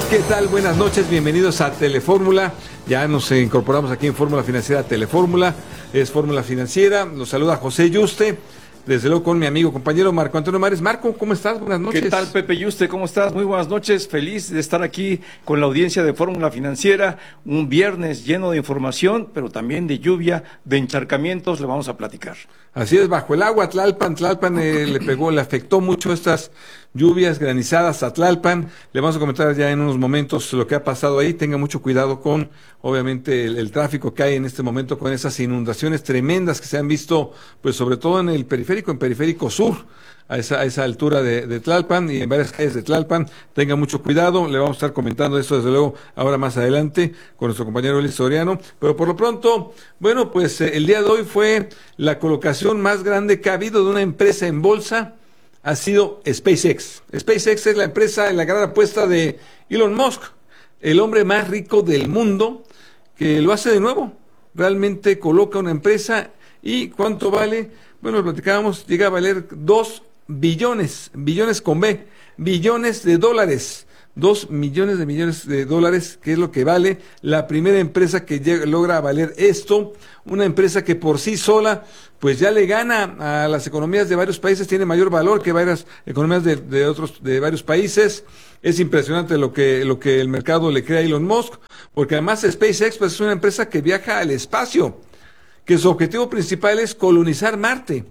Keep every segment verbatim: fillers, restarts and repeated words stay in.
¿qué tal? Buenas noches, bienvenidos a Telefórmula. Ya nos incorporamos aquí en Fórmula Financiera Telefórmula, es Fórmula Financiera. Nos saluda José Yuste, desde luego con mi amigo, compañero Marco Antonio Mares. Marco, ¿cómo estás? Buenas noches. ¿Qué tal, Pepe Yuste? ¿Cómo estás? Muy buenas noches. Feliz de estar aquí con la audiencia de Fórmula Financiera. Un viernes lleno de información, pero también de lluvia, de encharcamientos. Le vamos a platicar. Así es, bajo el agua, Tlalpan, Tlalpan eh, le pegó, le afectó mucho estas lluvias granizadas a Tlalpan. Le vamos a comentar ya en unos momentos lo que ha pasado ahí. Tenga mucho cuidado con, obviamente, el, el tráfico que hay en este momento con esas inundaciones tremendas que se han visto, pues sobre todo en el periférico, en Periférico Sur, a esa, a esa altura de, de Tlalpan y en varias calles de Tlalpan. Tenga mucho cuidado, le vamos a estar comentando esto desde luego ahora más adelante con nuestro compañero Luis Soriano, pero por lo pronto, bueno, pues eh, el día de hoy fue la colocación más grande que ha habido de una empresa en bolsa, ha sido SpaceX. SpaceX es la empresa en la gran apuesta de Elon Musk, el hombre más rico del mundo, que lo hace de nuevo, realmente coloca una empresa. ¿Y cuánto vale? Bueno, lo platicábamos, llega a valer dos billones, billones con B, billones de dólares, dos millones de millones de dólares, que es lo que vale la primera empresa que llega, logra valer esto, una empresa que por sí sola, pues ya le gana a las economías de varios países, tiene mayor valor que varias economías de, de otros, de varios países. Es impresionante lo que, lo que el mercado le crea a Elon Musk, porque además SpaceX pues, es una empresa que viaja al espacio, que su objetivo principal es colonizar Marte.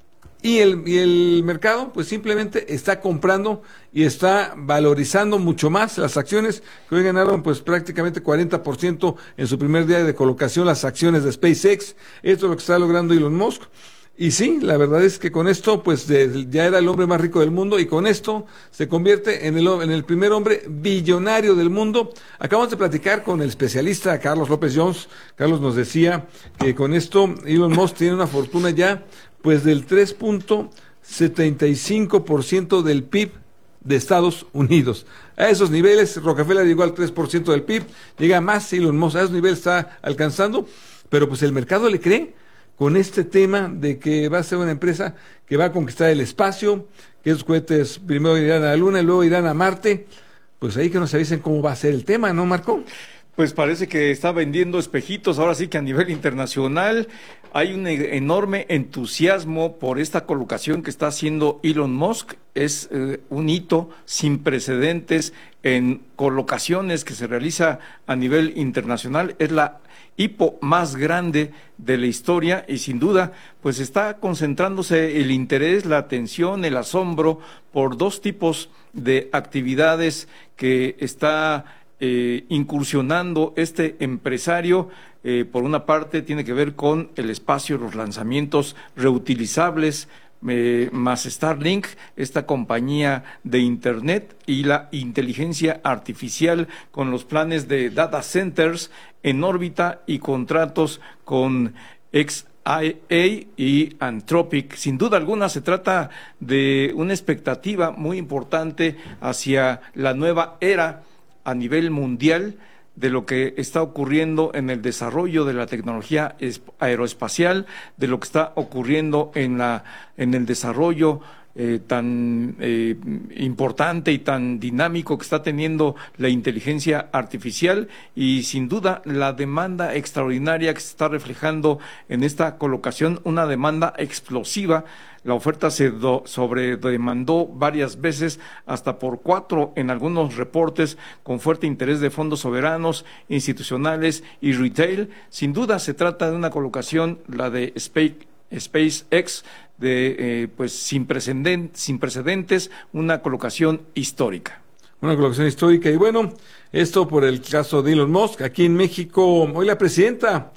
Y el, y el mercado pues simplemente está comprando y está valorizando mucho más las acciones, que hoy ganaron pues prácticamente cuarenta por ciento en su primer día de colocación las acciones de SpaceX. Esto es lo que está logrando Elon Musk. Y sí, la verdad es que con esto pues de, ya era el hombre más rico del mundo y con esto se convierte en el, en el primer hombre billonario del mundo. Acabamos de platicar con el especialista Carlos López Jones. Carlos nos decía que con esto Elon Musk tiene una fortuna ya pues del tres punto setenta y cinco por ciento del P I B de Estados Unidos. A esos niveles, Rockefeller llegó al tres por ciento del P I B, llega más Elon Musk, a esos niveles está alcanzando, pero pues el mercado le cree con este tema de que va a ser una empresa que va a conquistar el espacio, que esos cohetes primero irán a la Luna y luego irán a Marte. Pues ahí que nos avisen cómo va a ser el tema, ¿no, Marco? Pues parece que está vendiendo espejitos, ahora sí que a nivel internacional hay un enorme entusiasmo por esta colocación que está haciendo Elon Musk. Es eh, un hito sin precedentes en colocaciones que se realiza a nivel internacional. Es la hipo más grande de la historia y sin duda pues está concentrándose el interés, la atención, el asombro por dos tipos de actividades que está Eh, incursionando este empresario. Eh, por una parte tiene que ver con el espacio, los lanzamientos reutilizables, eh, más Starlink, esta compañía de internet, y la inteligencia artificial con los planes de data centers en órbita y contratos con X A I y Anthropic. Sin duda alguna se trata de una expectativa muy importante hacia la nueva era a nivel mundial de lo que está ocurriendo en el desarrollo de la tecnología aeroespacial, de lo que está ocurriendo en la en el desarrollo eh, tan eh, importante y tan dinámico que está teniendo la inteligencia artificial, y sin duda la demanda extraordinaria que se está reflejando en esta colocación, una demanda explosiva. La oferta se do, sobredemandó varias veces, hasta por cuatro en algunos reportes, con fuerte interés de fondos soberanos, institucionales y retail. Sin duda se trata de una colocación, la de Space, SpaceX, de eh, pues sin precedentes, sin precedentes, una colocación histórica. Una colocación histórica. Y bueno, esto por el caso de Elon Musk. Aquí en México, hoy la presidenta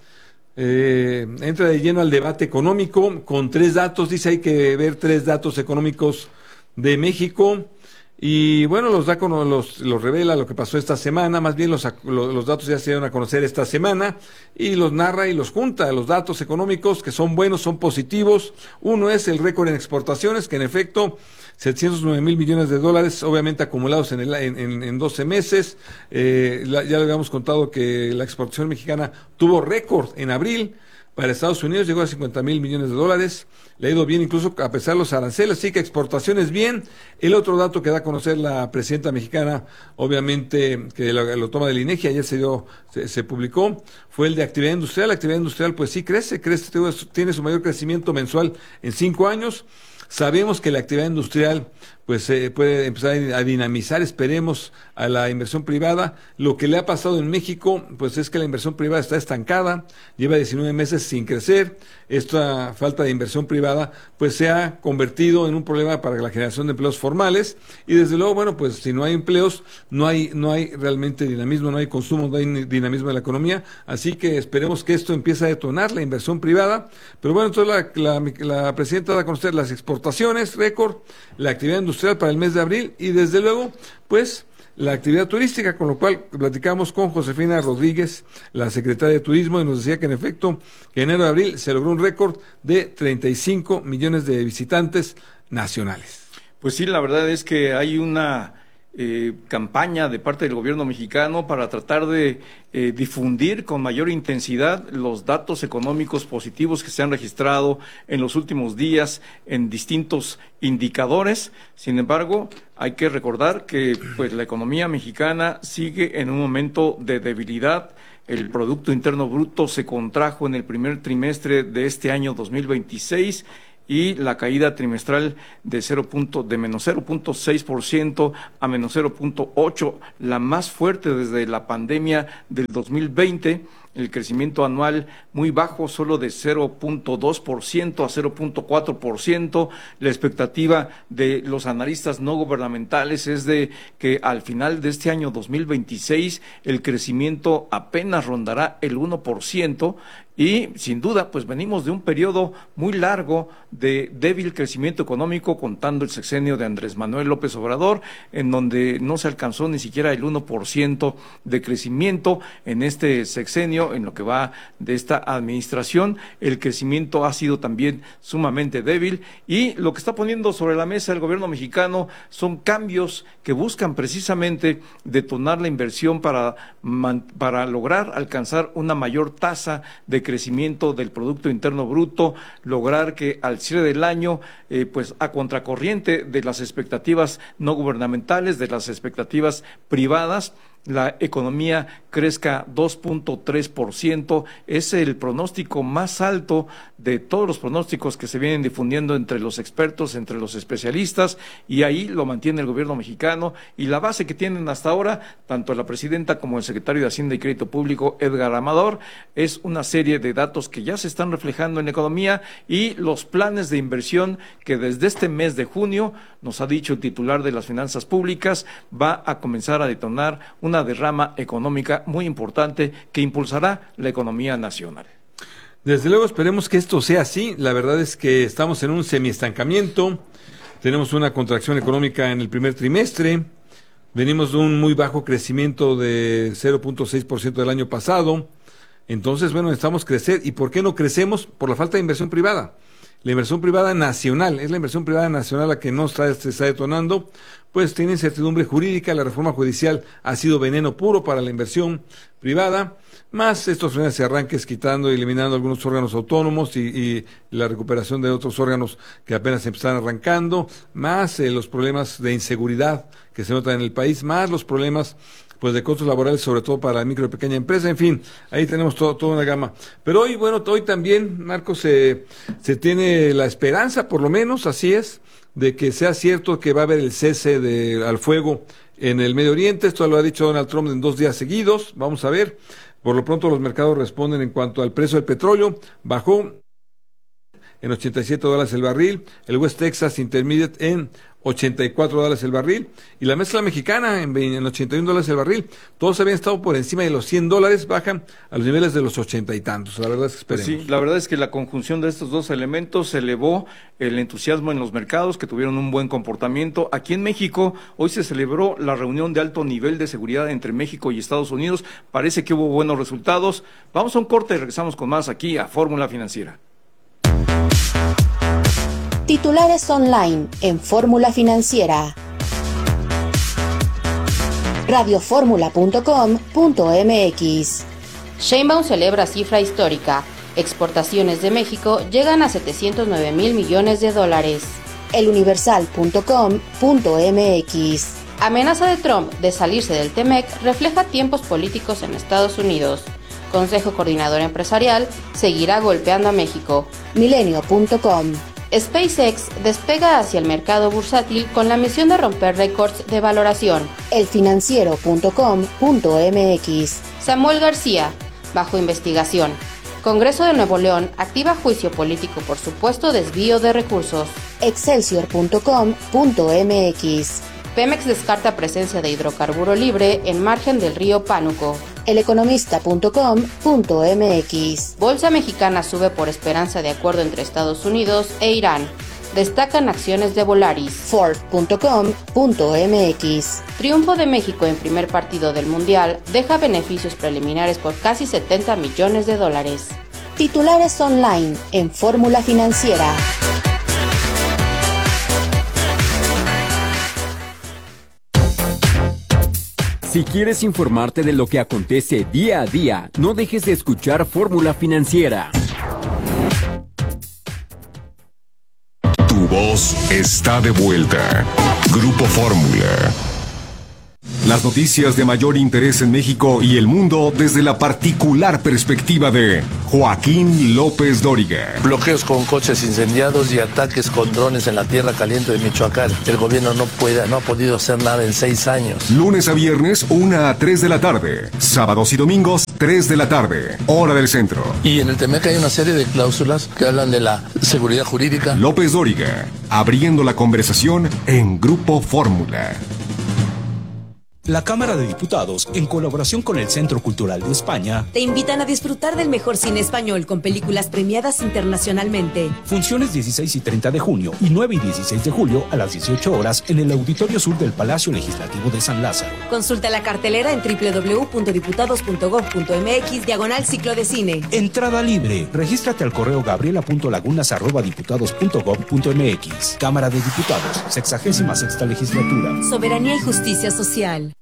Eh, entra de lleno al debate económico con tres datos. Dice hay que ver tres datos económicos de México y bueno, los da con, los, los revela lo que pasó esta semana. Más bien los, los, los datos ya se dieron a conocer esta semana y los narra y los junta. Los datos económicos que son buenos, son positivos. Uno es el récord en exportaciones, que en efecto setecientos nueve mil millones de dólares, obviamente acumulados en, el, en, en, en doce meses. Eh, la, ya le habíamos contado que la exportación mexicana tuvo récord en abril, para Estados Unidos, llegó a cincuenta mil millones de dólares, le ha ido bien incluso a pesar de los aranceles, así que exportaciones bien. El otro dato que da a conocer la presidenta mexicana, obviamente que lo, lo toma del INEGI, ayer se dio, se, se publicó, fue el de actividad industrial. La actividad industrial pues sí crece, crece, tiene su mayor crecimiento mensual en cinco años. Sabemos que la actividad industrial pues eh, puede empezar a dinamizar, esperemos, a la inversión privada. Lo que le ha pasado en México pues es que la inversión privada está estancada, lleva diecinueve meses sin crecer. Esta falta de inversión privada pues se ha convertido en un problema para la generación de empleos formales, y desde luego, bueno, pues si no hay empleos, no hay no hay realmente dinamismo, no hay consumo, no hay dinamismo en la economía, así que esperemos que esto empiece a detonar la inversión privada. Pero bueno, entonces la, la, la presidenta da a conocer las exportaciones récord, la actividad industrial para el mes de abril y desde luego pues la actividad turística, con lo cual platicamos con Josefina Rodríguez, la secretaria de Turismo, y nos decía que en efecto que en enero de abril se logró un récord de treinta y cinco millones de visitantes nacionales. Pues sí, la verdad es que hay una Eh, campaña de parte del gobierno mexicano para tratar de eh, difundir con mayor intensidad los datos económicos positivos que se han registrado en los últimos días en distintos indicadores. Sin embargo, hay que recordar que pues la economía mexicana sigue en un momento de debilidad. El Producto Interno Bruto se contrajo en el primer trimestre de este año dos mil veintiséis, y la caída trimestral de cero punto, de menos cero punto seis por ciento a menos cero punto ocho, la más fuerte desde la pandemia del dos mil veinte. El crecimiento anual muy bajo, solo de cero punto dos por ciento a cero punto cuatro por ciento. La expectativa de los analistas no gubernamentales es de que al final de este año dos mil veintiséis el crecimiento apenas rondará el uno por ciento. Y sin duda, pues venimos de un periodo muy largo de débil crecimiento económico, contando el sexenio de Andrés Manuel López Obrador, en donde no se alcanzó ni siquiera el uno por ciento de crecimiento. En este sexenio, en lo que va de esta administración, el crecimiento ha sido también sumamente débil, y lo que está poniendo sobre la mesa el gobierno mexicano son cambios que buscan precisamente detonar la inversión para, para lograr alcanzar una mayor tasa de crecimiento del Producto Interno Bruto, lograr que al cierre del año, eh, pues a contracorriente de las expectativas no gubernamentales, de las expectativas privadas, la economía crezca dos punto tres por ciento. Es el pronóstico más alto de todos los pronósticos que se vienen difundiendo entre los expertos, entre los especialistas, y ahí lo mantiene el gobierno mexicano. Y la base que tienen hasta ahora, tanto la presidenta como el secretario de Hacienda y Crédito Público, Edgar Amador, es una serie de datos que ya se están reflejando en la economía y los planes de inversión que desde este mes de junio, nos ha dicho el titular de las finanzas públicas, va a comenzar a detonar una derrama económica muy importante que impulsará la economía nacional. Desde luego esperemos que esto sea así. La verdad es que estamos en un semiestancamiento, tenemos una contracción económica en el primer trimestre, venimos de un muy bajo crecimiento de cero punto seis por ciento del año pasado. Entonces, bueno, necesitamos crecer. ¿Y por qué no crecemos? Por la falta de inversión privada. La inversión privada nacional, es la inversión privada nacional la que no está, se está detonando, pues tiene incertidumbre jurídica. La reforma judicial ha sido veneno puro para la inversión privada, más estos frenos y arranques quitando y eliminando algunos órganos autónomos y, y la recuperación de otros órganos que apenas se están arrancando, más eh, los problemas de inseguridad que se notan en el país, más los problemas pues de costos laborales, sobre todo para la micro y pequeña empresa. En fin, ahí tenemos todo, toda una gama. Pero hoy, bueno, hoy también, Marcos, se, se tiene la esperanza, por lo menos, así es, de que sea cierto que va a haber el cese de, al fuego en el Medio Oriente. Esto lo ha dicho Donald Trump en dos días seguidos. Vamos a ver. Por lo pronto los mercados responden en cuanto al precio del petróleo. Bajó en ochenta y siete dólares el barril, el West Texas Intermediate en ochenta y cuatro dólares el barril, y la mezcla mexicana en, en ochenta y uno dólares el barril. Todos habían estado por encima de los cien dólares, bajan a los niveles de los ochenta y tantos. La verdad es que esperemos. Pues sí, la verdad es que la conjunción de estos dos elementos elevó el entusiasmo en los mercados, que tuvieron un buen comportamiento. Aquí en México, hoy se celebró la reunión de alto nivel de seguridad entre México y Estados Unidos. Parece que hubo buenos resultados. Vamos a un corte y regresamos con más aquí a Fórmula Financiera. Titulares online en Fórmula Financiera. radio fórmula punto com punto m x. Sheinbaum celebra cifra histórica. Exportaciones de México llegan a setecientos nueve mil millones de dólares. eluniversal punto com punto m x. Amenaza de Trump de salirse del T M E C refleja tiempos políticos en Estados Unidos. Consejo Coordinador Empresarial seguirá golpeando a México. milenio punto com. SpaceX despega hacia el mercado bursátil con la misión de romper récords de valoración. elfinanciero punto com punto m x. Samuel García, bajo investigación. Congreso de Nuevo León activa juicio político por supuesto desvío de recursos. excelsior punto com punto m x. Pemex descarta presencia de hidrocarburo libre en margen del río Pánuco. eleconomista punto com punto m x. Bolsa mexicana sube por esperanza de acuerdo entre Estados Unidos e Irán. Destacan acciones de Volaris. ford punto com punto m x. Triunfo de México en primer partido del Mundial deja beneficios preliminares por casi setenta millones de dólares. Titulares online en Fórmula Financiera. Si quieres informarte de lo que acontece día a día, no dejes de escuchar Fórmula Financiera. Tu voz está de vuelta. Grupo Fórmula. Las noticias de mayor interés en México y el mundo desde la particular perspectiva de Joaquín López Dóriga. Bloqueos con coches incendiados y ataques con drones en la tierra caliente de Michoacán. El gobierno no puede, no ha podido hacer nada en seis años. Lunes a viernes, una a tres de la tarde. Sábados y domingos, tres de la tarde. Hora del centro. Y en el T M E C hay una serie de cláusulas que hablan de la seguridad jurídica. López Dóriga, abriendo la conversación en Grupo Fórmula. La Cámara de Diputados, en colaboración con el Centro Cultural de España, te invitan a disfrutar del mejor cine español con películas premiadas internacionalmente. Funciones dieciséis y treinta de junio y nueve y dieciséis de julio a las dieciocho horas en el Auditorio Sur del Palacio Legislativo de San Lázaro. Consulta la cartelera en doble u doble u doble u punto diputados punto gob punto m x diagonal ciclo de cine. Entrada libre. Regístrate al correo gabriela punto lagunas arroba diputados punto gob punto m x. Cámara de Diputados, sexagésima sexta legislatura. Soberanía y justicia social.